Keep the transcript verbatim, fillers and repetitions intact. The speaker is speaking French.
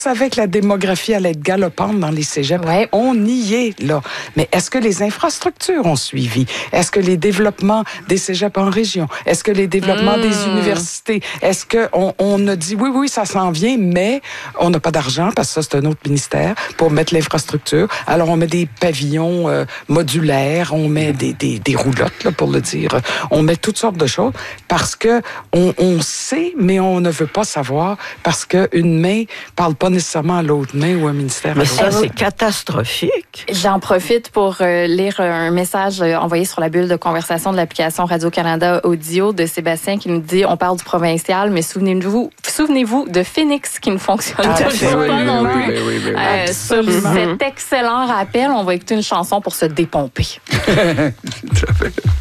savait que la démographie allait être galopante dans les cégeps. Ouais. On y est, là. Mais est-ce que les infrastructures ont suivi? Est-ce que les développements des cégeps en région? Est-ce que les développements mmh. des universités? Est-ce qu'on on a dit, oui, oui, ça s'en vient, mais on n'a pas d'argent, parce que ça, c'est un autre ministère, pour mettre l'infrastructure. Alors, on met des pavillons euh, modulaires, on met des, des, des roulottes, là, pour le dire. On met toutes sortes de choses, parce que on, on sait, mais on ne veut pas savoir, parce qu'une main parle pas nécessairement à l'autre main ou un ministère Mais à ça, l'autre. c'est catastrophique. J'en profite pour euh, lire un message euh, envoyé sur la bulle de conversation de l'application Radio-Canada Audio de Sébastien qui nous dit « On parle du provincial, mais souvenez-vous, souvenez-vous de Phoenix qui ne fonctionne Ah, toujours oui, pas oui, non oui, plus. oui, oui, oui, oui. Euh, sur cet excellent rappel, on va écouter une chanson pour se dépomper. Tout à fait.